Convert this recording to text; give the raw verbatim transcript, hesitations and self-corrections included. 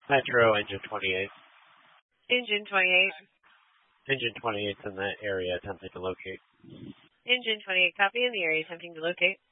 Metro engine twenty-eight. Engine twenty-eight. Engine twenty-eight's in that area attempting to locate. Engine twenty-eight, copy in the area attempting to locate.